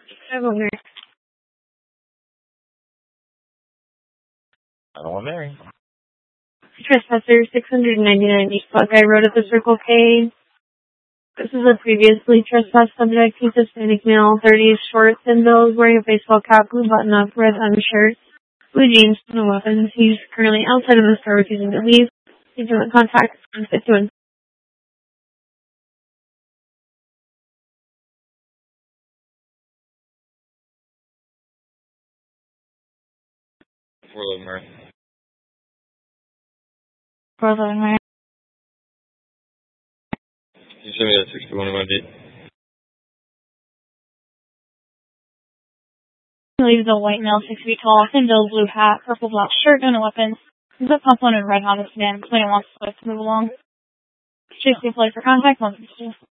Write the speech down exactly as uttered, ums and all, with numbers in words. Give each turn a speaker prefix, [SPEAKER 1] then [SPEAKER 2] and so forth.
[SPEAKER 1] Hello, Mary.
[SPEAKER 2] I don't want Mary.
[SPEAKER 1] Trespasser six hundred ninety-nine East Buckeye Road at the Circle K. This is a previously trespassed subject. He's Hispanic male, thirties, short, thin build, wearing a baseball cap, blue button-up, red undershirt, blue jeans, no weapons. He's currently outside of the store refusing to leave. He's doing contact and fit to him.
[SPEAKER 2] four eleven Mary.
[SPEAKER 1] four eleven Mary.
[SPEAKER 2] Can you send me that sixty-one in my beat?
[SPEAKER 1] He leaves a white male, six feet tall, thin build, blue hat, purple blouse shirt, no weapons. He's a pump on a red Honda sedan, explaining wants to move along. Chase the play for contact, one sixty.